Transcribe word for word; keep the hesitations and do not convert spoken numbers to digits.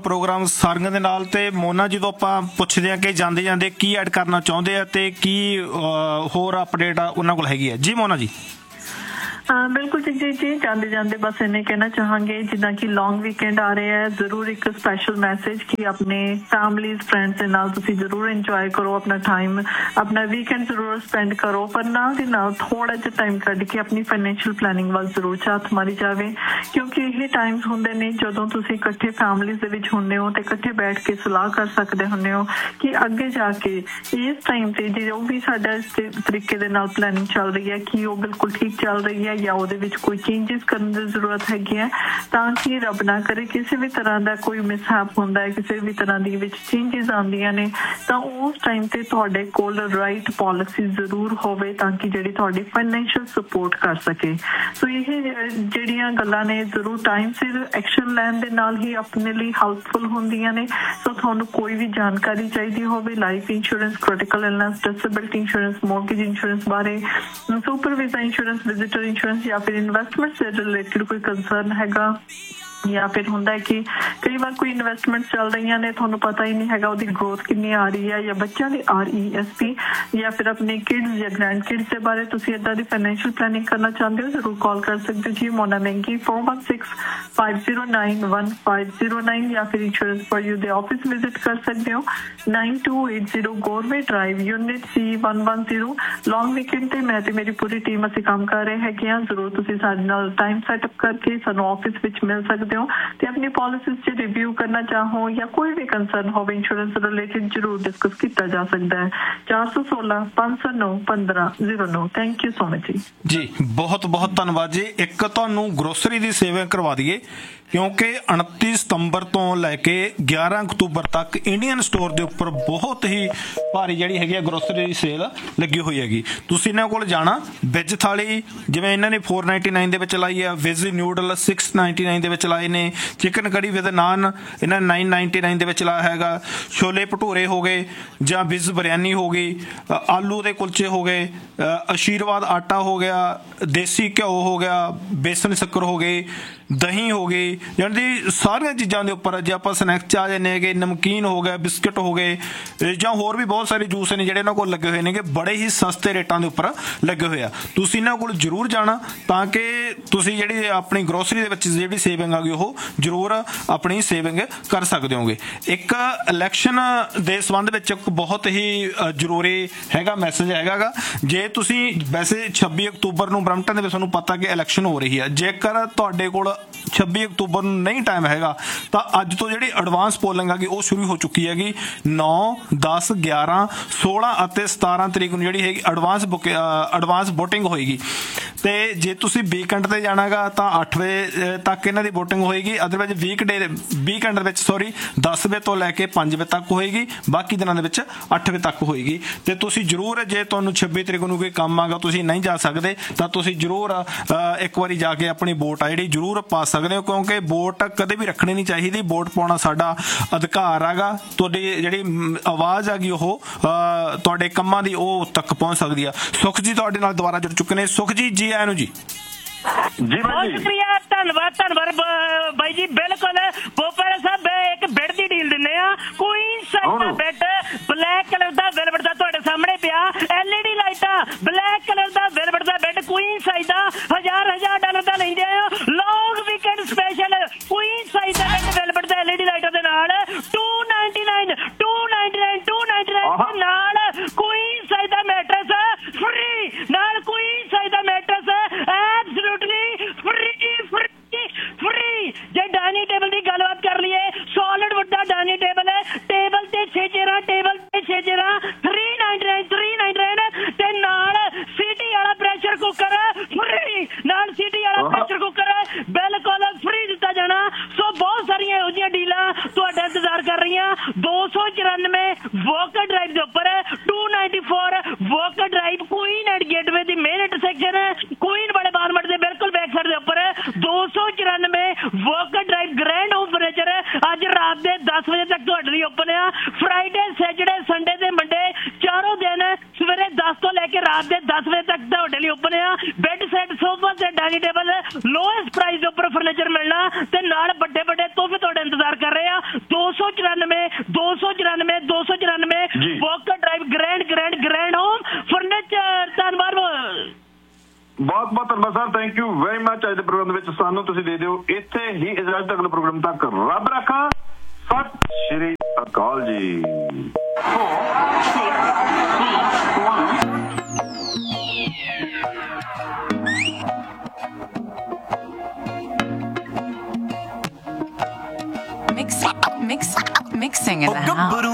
Programme ਸਾਰੀਆਂ ਦੇ ਨਾਲ। ਤੇ ਮੋਨਾ ਜਦੋਂ ਆਪਾਂ ਪੁੱਛਦੇ ਹਾਂ ਕਿ ਜਾਂਦੇ ਜਾਂਦੇ ਕੀ ਐਡ ਕਰਨਾ ਚਾਹੁੰਦੇ ਆ ਤੇ ਕੀ ਹੋਰ ਅਪਡੇਟ ਆ ਉਹਨਾਂ ਕੋਲ ਹੈਗੀ ਹੈ ਜੀ ਮੋਨਾ ਜੀ? ਬਿਲਕੁਲ ਜੀ ਜੀ ਜੀ ਜਾਂਦੇ ਜਾਂਦੇ ਬਸ ਇੰਨੇ ਕਹਿਣਾ ਚਾਹਾਂਗੇ, ਜਿੱਦਾਂ ਕਿ ਲੌਂਗ ਵੀਕਐਂਡ ਆ ਰਿਹਾ ਹੈ, ਜ਼ਰੂਰ ਇੱਕ ਸਪੈਸ਼ਲ ਮੈਸੇਜ ਕਿ ਆਪਣੇ ਫੈਮਲੀਜ਼ ਫਰੈਂਡਸ ਦੇ ਨਾਲ ਤੁਸੀਂ ਜ਼ਰੂਰ ਇੰਜੋਏ ਕਰੋ ਆਪਣਾ ਟਾਈਮ, ਆਪਣਾ ਵੀਕਐਂਡ ਜ਼ਰੂਰ ਸਪੈਂਡ ਕਰੋ, ਪਰ ਨਾਲ ਦੀ ਨਾਲ ਥੋੜਾ ਜਿਹਾ ਟਾਈਮ ਕੱਢ ਕੇ ਆਪਣੀ ਫਾਈਨੈਂਸ਼ੀਅਲ ਪਲੈਨਿੰਗ ਵੱਲ ਜ਼ਰੂਰ ਝਾਤ ਮਾਰੀ ਜਾਵੇ, ਕਿਉਂਕਿ ਇਹ ਟਾਈਮਸ ਹੁੰਦੇ ਨੇ ਜਦੋਂ ਤੁਸੀਂ ਇਕੱਠੇ ਫੈਮਲੀਜ਼ ਦੇ ਵਿੱਚ ਹੁੰਦੇ ਹੋ ਤੇ ਇਕੱਠੇ ਬੈਠ ਕੇ ਸਲਾਹ ਕਰ ਸਕਦੇ ਹੁੰਦੇ ਹੋ ਕਿ ਅੱਗੇ ਜਾ ਕੇ ਇਸ ਟਾਈਮ ਤੇ ਜੋ ਵੀ ਸਾਡਾ ਇਸ ਤਰੀਕੇ ਦੇ ਨਾਲ ਪਲੈਨਿੰਗ ਚੱਲ ਰਹੀ ਹੈ ਕਿ ਉਹ ਬਿਲਕੁਲ ਠੀਕ ਚੱਲ ਰਹੀ ਹੈ ਜਾਂ ਉਹਦੇ ਵਿੱਚ ਕੋਈ ਚੇਂਜਿਸ ਕਰਨ ਦੀ ਜ਼ਰੂਰਤ ਹੈਗੀ ਹੈ, ਤਾਂ ਕਿ ਰੱਬ ਨਾ ਕਰੇ ਕਿਸੇ ਵੀ ਤਰ੍ਹਾਂ ਦਾ ਕੋਈ ਮਿਸਹੈਪ ਹੁੰਦਾ ਹੈ, ਕਿਸੇ ਵੀ ਤਰ੍ਹਾਂ ਦੀ ਵਿੱਚ ਚੇਂਜਿਸ ਆਉਂਦੀਆਂ ਨੇ, ਤਾਂ ਉਸ ਟਾਈਮ ਤੇ ਤੁਹਾਡੇ ਕੋਲ ਰਾਈਟ ਪਾਲਿਸੀ ਜ਼ਰੂਰ ਹੋਵੇ ਤਾਂ ਕਿ ਜਿਹੜੀ ਤੁਹਾਡੀ ਫਾਈਨੈਂਸ਼ੀਅਲ ਸਪੋਰਟ ਕਰ ਸਕੇ। ਸੋ ਇਹ ਜਿਹੜੀਆਂ ਗੱਲਾਂ ਨੇ ਜ਼ਰੂਰ ਟਾਈਮ ਸਿਰ ਐਕਸ਼ਨ ਲੈਣ ਦੇ ਨਾਲ ਹੀ ਆਪਣੇ ਲਈ ਹੈਲਪਫੁਲ ਹੁੰਦੀਆਂ ਨੇ। ਸੋ ਤੁਹਾਨੂੰ ਕੋਈ ਵੀ ਜਾਣਕਾਰੀ ਚਾਹੀਦੀ ਹੋਵੇ life insurance, critical illness, disability insurance, mortgage insurance ਬਾਰੇ, super visa insurance, visitor insurance ਜਾਂ ਫਿਰ ਇਨਵੈਸਟਮੈਂਟ से रिलेटेड कोई कंसर्न हैगा, ਜਾਂ ਫਿਰ ਹੁੰਦਾ ਹੈ ਕਿ ਕਈ ਵਾਰ ਕੋਈ ਇਨਵੈਸਟਮੈਂਟ ਚੱਲ ਰਹੀਆਂ ਨੇ, ਤੁਹਾਨੂੰ ਪਤਾ ਹੀ ਨਹੀਂ ਹੈਗਾ ਉਹਦੀ ਗਰੋਥ ਕਿੰਨੀ ਆ ਰਹੀ ਹੈ, ਜਾਂ ਬੱਚਿਆਂ ਦੀ ਆਰ ਈ ਐਸ ਪੀ ਜਾਂ ਫਿਰ ਆਪਣੇ ਕਿਡਸ ਜਾਂ ਗ੍ਰੈਂਡ ਕਿਡਸ ਦੇ ਬਾਰੇ ਤੁਸੀਂ ਇੱਦਾਂ ਦੀ ਫਾਈਨੈਂਸ਼ੀਅਲ ਪਲੈਨਿੰਗ ਕਰਨਾ ਚਾਹੁੰਦੇ ਹੋ, ਜ਼ਰੂਰ ਕਾਲ ਕਰ ਸਕਦੇ ਹੋ ਜੀ ਮੋਨਾ ਮਹਿੰਗੀ four one six five zero nine one five zero nine, ਜਾਂ ਫਿਰ ਇੰਸ਼ੋਰੈਂਸ ਫॉर ਯੂ ਦੇ ਆਫਿਸ ਵਿਜ਼ਿਟ ਕਰ ਸਕਦੇ ਹੋ nine to eight zero ਗੋਰਵੇ drive unit C one one zero. Long weekend ਤੇ ਮੈਂ ਤੇ ਮੇਰੀ ਪੂਰੀ ਟੀਮ ਅਸੀਂ ਕੰਮ ਕਰ ਰਹੇ ਹੈਗੇ ਹਾਂ, ਜ਼ਰੂਰ ਤੁਸੀਂ ਸਾਡੇ ਨਾਲ ਟਾਈਮ ਸੈਟਅਪ ਕਰਕੇ ਸਾਨੂੰ ਆਫਿਸ ਵਿੱਚ ਮਿਲ ਸਕਦੇ ਹੋ ਤੇ ਆਪਣੀ ਪਾਲਿਸੀਜ਼ 'ਚ ਰਿਵਿਊ ਕਰਨਾ ਚਾਹੋ ਜਾਂ ਕੋਈ ਵੀ ਕੰਸਰਨ ਹੋਵੇ ਇੰਸ਼ੋਰੈਂਸ ਰਿਲੇਟਿਡ ਜ਼ਰੂਰ ਡਿਸਕਸ ਕੀਤਾ ਜਾ ਸਕਦਾ ਹੈ। ਚਾਰ ਸੌ ਸੋਲਾਂ ਪੰਜ ਸੌ ਨੌ ਪੰਦਰਾਂ ਜ਼ੀਰੋ ਨੌ। ਥੈਂਕ ਯੂ ਸੋ ਮਚ ਜੀ। ਜੀ ਬਹੁਤ ਬਹੁਤ ਧੰਨਵਾਦ ਜੀ। ਇੱਕ ਤੁਹਾਨੂੰ ਗਰੋਸਰੀ ਦੀ ਸੇਵਾ ਕਰਵਾ ਦਈਏ ਕਿਉਂਕਿ ਉਨੱਤੀ ਸਤੰਬਰ ਤੋਂ ਲੈ ਕੇ ਗਿਆਰਾਂ ਅਕਤੂਬਰ ਤੱਕ ਇੰਡੀਅਨ ਸਟੋਰ ਦੇ ਉੱਪਰ ਬਹੁਤ ਹੀ ਭਾਰੀ ਜਿਹੜੀ ਹੈਗੀ ਆ ਗਰੋਸਰੀ ਦੀ ਸੇਲ ਲੱਗੀ ਹੋਈ ਹੈਗੀ। ਤੁਸੀਂ ਇਹਨਾਂ ਕੋਲ ਜਾਣਾ, ਵੈਜ ਥਾਲੀ ਜਿਵੇਂ ਇਹਨਾਂ ਨੇ ਫੋਰ ਨਾਈਨਟੀ ਨਾਈਨ ਦੇ ਵਿੱਚ ਲਾਈ ਆ, veg noodle six ninety nine ਦੇ ਵਿੱਚ ਲਾਏ ਨੇ, ਚਿਕਨ ਕੜੀ ਵਿਦ ਨਾਨ ਇਹਨਾਂ ਨੇ ਨਾਈਨ ਨਾਈਨਟੀ ਨਾਈਨ ਦੇ ਵਿੱਚ ਲਾਇਆ ਹੈਗਾ, ਛੋਲੇ ਭਟੂਰੇ ਹੋ ਗਏ ਜਾਂ ਵੈਜ ਬਰਿਆਨੀ ਹੋ ਗਈ, ਆਲੂ ਦੇ ਕੁਲਚੇ ਹੋ ਗਏ, ਆਸ਼ੀਰਵਾਦ ਆਟਾ ਹੋ ਗਿਆ, ਦੇਸੀ ਘਿਓ ਹੋ ਗਿਆ, ਬੇਸਨ ਸ਼ੱਕਰ ਹੋ ਗਈ, ਦਹੀਂ ਹੋ ਗਈ, ਯਾਨੀ ਸਾਰੀਆਂ ਚੀਜ਼ਾਂ ਦੇ ਉੱਪਰ ਜੇ ਆਪਾਂ ਸਨੈਕਸ 'ਚ ਆ ਜਾਂਦੇ ਹੈਗੇ, ਨਮਕੀਨ ਹੋ ਗਿਆ, ਬਿਸਕਿਟ ਹੋ ਗਏ ਜਾਂ ਹੋਰ ਵੀ ਬਹੁਤ ਸਾਰੇ ਜੂਸ ਨੇ ਜਿਹੜੇ ਇਹਨਾਂ ਕੋਲ ਲੱਗੇ ਹੋਏ ਨੇਗੇ, ਬੜੇ ਹੀ ਸਸਤੇ ਰੇਟਾਂ ਦੇ ਉੱਪਰ ਲੱਗੇ ਹੋਏ ਆ। ਤੁਸੀਂ ਇਹਨਾਂ ਕੋਲ ਜ਼ਰੂਰ ਜਾਣਾ ਤਾਂ ਕਿ ਤੁਸੀਂ ਜਿਹੜੀ ਆਪਣੀ ਗਰੋਸਰੀ ਦੇ ਵਿੱਚ ਜਿਹੜੀ ਸੇਵਿੰਗ ਆ ਗਈ ਉਹ ਜ਼ਰੂਰ ਆਪਣੀ ਸੇਵਿੰਗ ਕਰ ਸਕਦੇ ਹੋਗੇ। ਇੱਕ ਇਲੈਕਸ਼ਨ ਦੇ ਸੰਬੰਧ ਵਿੱਚ ਇੱਕ ਬਹੁਤ ਹੀ ਜ਼ਰੂਰੀ ਹੈਗਾ ਮੈਸੇਜ ਹੈਗਾ ਗਾ। ਜੇ ਤੁਸੀਂ ਵੈਸੇ ਛੱਬੀ ਅਕਤੂਬਰ ਨੂੰ ਬਰੰਪਟਨ ਦੇ ਵਿੱਚ ਤੁਹਾਨੂੰ ਪਤਾ ਕਿ ਇਲੈਕਸ਼ਨ ਹੋ ਰਹੀ ਹੈ, ਜੇਕਰ ਤੁਹਾਡੇ ਕੋਲ ਛੱਬੀ ਅਕਤੂਬਰ ਨੂੰ ਨਹੀਂ ਟਾਈਮ ਹੈਗਾ ਤਾਂ ਅੱਜ ਤੋਂ ਜਿਹੜੀ ਐਡਵਾਂਸ ਪੋਲਿੰਗ ਹੈਗੀ ਉਹ ਸ਼ੁਰੂ ਹੋ ਚੁੱਕੀ ਹੈਗੀ। ਨੌ ਦਸ ਗਿਆਰਾਂ ਸੋਲਾਂ ਅਤੇ ਸਤਾਰਾਂ ਤਰੀਕ ਨੂੰ ਜਿਹੜੀ ਹੈਗੀ ਐਡਵਾਂਸ ਬੁੱਕ ਐਡਵਾਂਸ ਵੋਟਿੰਗ ਹੋਏਗੀ। ਤੇ ਜੇ ਤੁਸੀਂ ਵੀਕਐਂਡ ਤੇ ਜਾਣਾਗਾ ਤਾਂ ਅੱਠ ਵਜੇ ਤੱਕ ਇਹਨਾਂ ਦੀ ਵੋਟਿੰਗ ਹੋਏਗੀ, ਅਦਰਵਾਈਜ਼ ਵੀਕ ਡੇ ਵੀਕਐਂਡ ਦੇ ਵਿੱਚ ਸੌਰੀ ਦਸ ਵਜੇ ਤੋਂ ਲੈ ਕੇ ਪੰਜ ਵਜੇ ਤੱਕ ਹੋਏਗੀ, ਬਾਕੀ ਦਿਨਾਂ ਦੇ ਵਿੱਚ ਅੱਠ ਵਜੇ ਤੱਕ ਹੋਏਗੀ। ਤੇ ਤੁਸੀਂ ਜ਼ਰੂਰ ਜੇ ਤੁਹਾਨੂੰ ਛੱਬੀ ਤਰੀਕ ਨੂੰ ਕੋਈ ਕੰਮ ਆਗਾ ਤੁਸੀਂ ਨਹੀਂ ਜਾ ਸਕਦੇ ਤਾਂ ਤੁਸੀਂ ਜ਼ਰੂਰ ਇੱਕ ਵਾਰੀ ਜਾ ਕੇ ਆਪਣੀ ਵੋਟ ਆ ਜਿਹੜੀ ਜ਼ਰੂਰ ਪਾ ਸਕਦੇ ਹੋ, ਕਿਉਂਕਿ ਵੋਟ ਕਦੇ ਵੀ ਰੱਖਣੀ ਨਹੀਂ ਚਾਹੀਦੀ। ਵੋਟ ਪਾਉਣਾ ਸਾਡਾ ਅਧਿਕਾਰ ਹੈਗਾ। ਤੁਹਾਡੀ ਜਿਹੜੀ ਆਵਾਜ਼ ਹੈਗੀ ਉਹ ਤੁਹਾਡੇ ਕੰਮਾਂ ਦੀ ਉਹ ਤੱਕ ਪਹੁੰਚ ਸਕਦੀ ਆ। ਸੁਖ ਜੀ ਤੁਹਾਡੇ ਨਾਲ ਦੁਬਾਰਾ ਜੁੜ ਚੁੱਕੇ ਨੇ। ਸੁਖ ਜੀ ਜੀ ਆਇਆਂ ਨੂੰ ਜੀ। जी बहुत शुक्रिया, धन्यवाद धन्यवाद भाई जी। बिल्कुल बोपर साहब एक बेड की डील दिंदे आ, क्वीन साइज दा बेड ब्लैक कलर दा वेलवेट दा तुहाडे सामने पिया, एलईडी लाइटां ब्लैक कलर दा वेलवेट दा बेड क्वीन साइज दा हजार हजार डॉलर दा लैंदे आ। Long weekend special queen size दा बेड वेलवेट दा एलईडी लाइटां दे नाल to ninety nine to ninety nine to ninety nine नाल क्वीन साइज दा मैट्रेस फ्री, नाल क्वीन साइज दा मैट्रेस जे डाइनिंग टेबल की गलबात कर लीए, सॉलिड वुड दा डाइनिंग टेबल है, टेबल ते छे चेयरां टेबल ते छे चेयरां three ninety nine three ninety nine ते नाल सीटी वाला प्रेशर कुकर फ्री, नाल सीटी वाला प्रेशर कुकर बिल्कुल फ्री दिता जाना। सो बहुत सारियां इहो जिहियां डीलां तुहाडा इंतजार कर रही दो सौ चौरानवे वॉकर ड्राइव के उपर to ninety four walker drive queen and gateway की मेन इंटरसेक्शन क्वीन वाले बारमट के बिल्कुल बैक साइड के उपर दो सौ चौरानवे walker drive grand home furniture अज रात ਦੇ ਦਸ ਵਜੇ ਤੱਕ ਤੁਹਾਡੇ ਲਈ ਓਪਨ ਆ। ਫਰਾਈਡੇ ਸੈਟਰਡੇ ਸੰਡੇ ਤੇ ਮੰਡੇ ਚਾਰੋਂ ਦਿਨ ਸਵੇਰੇ ਦਸ ਤੋਂ ਲੈ ਕੇ ਰਾਤ ਦੇ ਦਸ ਵਜੇ ਤੱਕ ਤੁਹਾਡੇ ਲਈ ਓਪਨ ਆ। ਬੈੱਡ ਸੈਟ ਸੋਫਾ ਤੇ ਡਾਈਨਿੰਗ ਟੇਬਲ ਲੋਐਸਟ ਪ੍ਰਾਈਸ ਦੇ ਉੱਪਰ ਫਰਨੀਚਰ ਮਿਲਣਾ ਤੇ ਨਾਲ ਵੱਡੇ ਵੱਡੇ ਤੋਹਫੇ ਤੁਹਾਡੇ ਇੰਤਜ਼ਾਰ ਕਰ ਰਹੇ ਆ। ਦੋ ਸੌ ਚੁਰਾਨਵੇਂ ਦੋ ਸੌ ਚੁਰਾਨਵੇਂ ਦੋ ਸੌ ਚੁਰਾਨਵੇਂ Walker drive grand grand grand home furniture. ਧੰਨਵਾਦ। ਬਹੁਤ ਬਹੁਤ ਧੰਨਵਾਦ sir, thank you very much. ਅੱਜ ਦੇ ਪ੍ਰੋਗਰਾਮ ਦੇ ਵਿੱਚ ਸਾਨੂੰ ਤੁਸੀਂ ਦੇ ਦਿਓ ਇੱਥੇ ਹੀ ਇਜਾਜ਼ਤ। ਅਗਲੇ ਪ੍ਰੋਗਰਾਮ ਤੱਕ ਰੱਬ ਰੱਖਾ। ਸਤਿ ਸ਼੍ਰੀ ਅਕਾਲ ਜੀ। Mix, mix, mixing in the house.